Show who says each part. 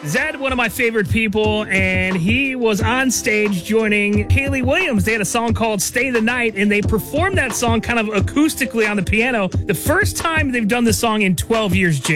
Speaker 1: Zed, one of my favorite people, and he was on stage joining Hayley Williams. They had a song called Stay the Night, and they performed that song kind of acoustically on the piano. The first time they've done the song in 12 years, Jay.